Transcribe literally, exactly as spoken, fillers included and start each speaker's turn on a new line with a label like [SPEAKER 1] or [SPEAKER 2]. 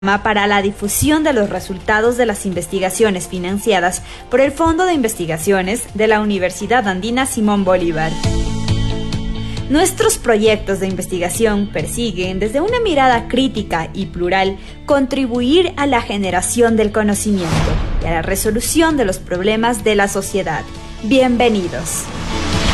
[SPEAKER 1] Para la difusión de los resultados de las investigaciones financiadas por el Fondo de Investigaciones de la Universidad Andina Simón Bolívar. Nuestros proyectos de investigación persiguen, desde una mirada crítica y plural, contribuir a la generación del conocimiento y a la resolución de los problemas de la sociedad. Bienvenidos.